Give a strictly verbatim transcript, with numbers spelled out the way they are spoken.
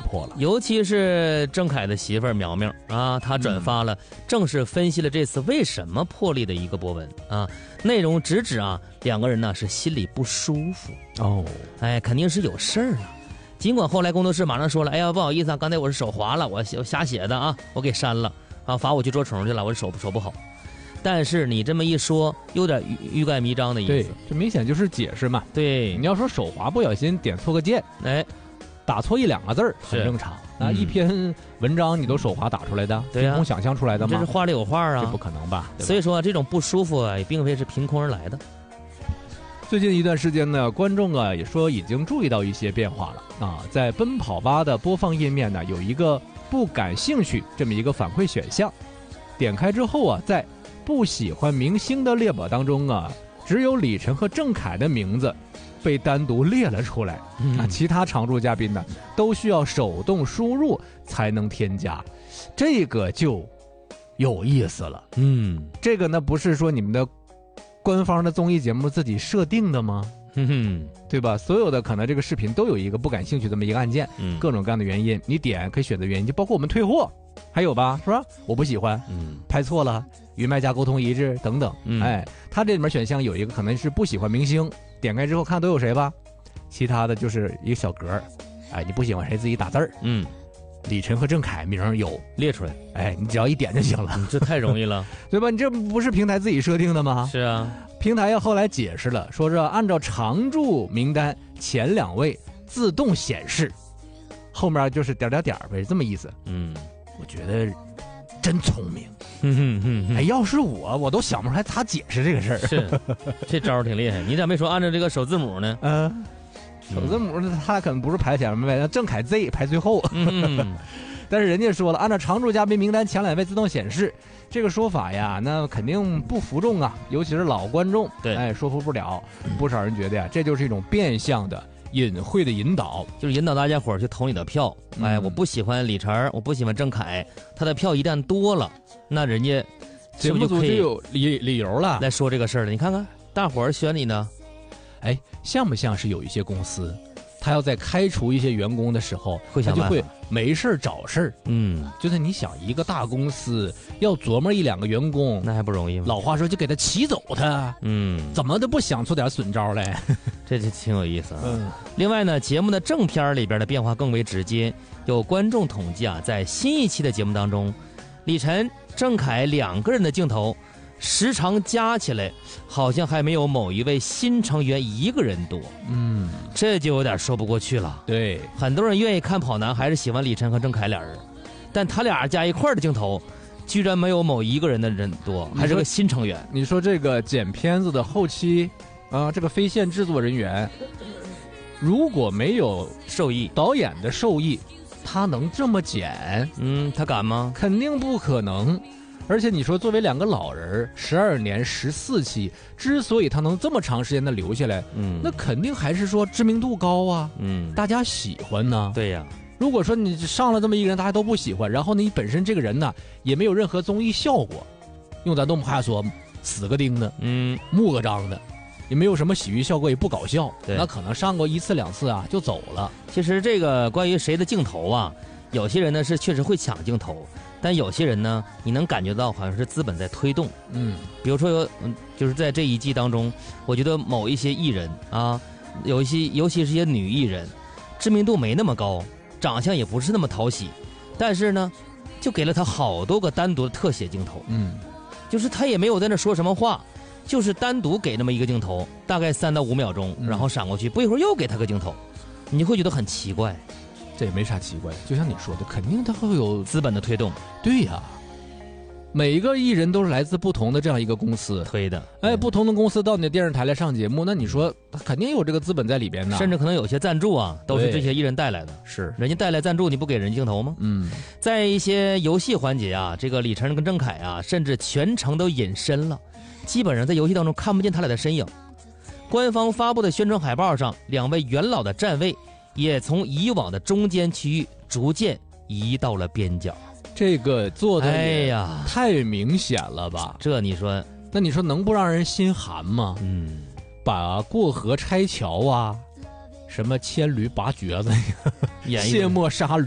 破了。 尤其是郑恺的媳妇儿苗苗啊，她转发了，正是分析了这次为什么破例的一个博文啊，内容直指啊两个人呢是心里不舒服哦， 哎，肯定是有事儿啊。尽管后来工作室马上说了，哎呀不好意思啊，刚才我是手滑了，我我瞎写的啊，我给删了啊，罚我去捉虫去了，我手手不好。但是你这么一说，有点欲盖弥彰的意思。 对，这明显就是解释嘛。 对， 你要说手滑不小心点错个键， 哎， 打错一两个字儿很正常。那、嗯、一篇文章你都手滑打出来的， 对呀、啊， 凭空想象出来的吗？ 这是话里有话啊， 这不可能吧？ 所以说、啊、这种不舒服啊，也并非是凭空而来的。 最近一段时间呢，观众啊也说已经注意到一些变化了啊，在奔跑吧的播放页面呢有一个不感兴趣这么一个反馈选项，点开之后啊，在不喜欢明星的列表当中啊，只有李晨和郑恺的名字被单独列了出来，嗯、啊，其他常驻嘉宾呢都需要手动输入才能添加，这个就有意思了。嗯，这个呢不是说你们的官方的综艺节目自己设定的吗？嗯哼，对吧？所有的可能这个视频都有一个不感兴趣这么一个按键，嗯，各种各样的原因，你点可以选择原因，就包括我们退货，还有吧，是吧？我不喜欢，嗯，拍错了，与卖家沟通一致等等，嗯，哎，它这里面选项有一个可能是不喜欢明星，点开之后看都有谁吧，其他的就是一个小格，哎，你不喜欢谁自己打字儿，嗯。李晨和郑恺名有列出来， 哎，你只要一点就行了， 嗯、这太容易了， 对吧？你这不是平台自己设定的吗？ 是啊， 平台要后来解释了，说是按照常驻名单前两位自动显示，后面就是点点点呗，这么意思。嗯，我觉得真聪明。嗯哼哼哼哎，要是我，我都想不出来咋解释这个事儿。 是，这招挺厉害。你咋没说按照这个首字母呢？ 嗯、呃。首字母他可能不是排前面呗，郑恺 Z 排最后。嗯，但是人家说了，按照常驻嘉宾名单前两位自动显示，这个说法呀，那肯定不服众啊，尤其是老观众， 对， 哎，说服不了。不少人觉得呀，这就是一种变相的隐晦的引导， 就是引导大家伙儿去投你的票。嗯、哎，我不喜欢李晨，我不喜欢郑恺，他的票一旦多了，那人家节目组就有理理由了来说这个事儿了。你看看，大伙儿选你呢。 哎，像不像是有一些公司，他要在开除一些员工的时候， 会想他就会没事找事儿。嗯，就是你想一个大公司要琢磨一两个员工， 那还不容易吗？ 老话说就给他骑走他，嗯，怎么都不想出点损招来， 这就挺有意思啊。嗯，另外呢，节目的正片里边的变化更为直接，有观众统计啊，在新一期的节目当中，李晨、郑恺两个人的镜头。时长加起来好像还没有某一位新成员一个人多，嗯，这就有点说不过去了。 对， 很多人愿意看跑男还是喜欢李晨和郑恺俩人，但他俩加一块的镜头居然没有某一个人的人多，还是个新成员。 你说这个剪片子的后期啊，这个非线制作人员如果没有授意导演的授意，他能这么剪？ 嗯，他敢吗？ 肯定不可能。而且你说作为两个老人，十二年十四期，之所以他能这么长时间的留下来，嗯，那肯定还是说知名度高啊，嗯，大家喜欢呢。 对呀， 如果说你上了这么一个人，大家都不喜欢，然后你本身这个人呢也没有任何综艺效果，用咱东北话说，死个钉的，嗯，木个张的，也没有什么喜剧效果，也不搞笑，那可能上过一次两次啊就走了。 其实这个关于谁的镜头啊，有些人呢是确实会抢镜头。但有些人呢，你能感觉到好像是资本在推动，嗯，比如说有，嗯，就是在这一季当中，我觉得某一些艺人啊，有一些，尤其是一些女艺人，知名度没那么高，长相也不是那么讨喜，但是呢，就给了他好多个单独的特写镜头，嗯，就是他也没有在那说什么话，就是单独给那么一个镜头，大概三到五秒钟，然后闪过去，不一会儿又给他个镜头，你会觉得很奇怪。 这也没啥奇怪，就像你说的，肯定它会有资本的推动。 对呀，每一个艺人都是来自不同的这样一个公司推的。 哎，不同的公司到你的电视台来上节目，那你说他肯定有这个资本在里边呢。 甚至可能有些赞助啊，都是这些艺人带来的。 是， 人家带来赞助，你不给人镜头吗？嗯，在一些游戏环节啊，这个李晨跟郑恺啊，甚至全程都隐身了，基本上在游戏当中看不见他俩的身影。官方发布的宣传海报上，两位元老的站位也从以往的中间区域逐渐移到了边角， 这个做的哎呀太明显了吧？ 这你说， 那你说能不让人心寒吗？嗯，把过河拆桥啊，什么牵驴拔橛子，卸磨杀驴。